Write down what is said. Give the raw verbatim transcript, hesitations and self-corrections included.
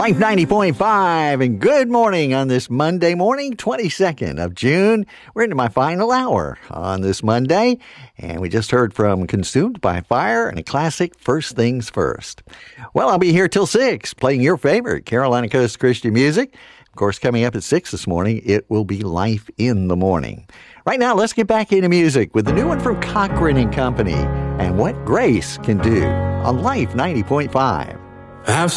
Life ninety point five, and good morning on this Monday morning, twenty-second of June. We're into my final hour on this Monday, and we just heard from Consumed by Fire and a classic, First Things First. Well, I'll be here till six, playing your favorite Carolina Coast Christian music. Of course, coming up at six this morning, it will be Life in the Morning. Right now, let's get back into music with the new one from Cochran and Company and What Grace Can Do on Life ninety point five. I've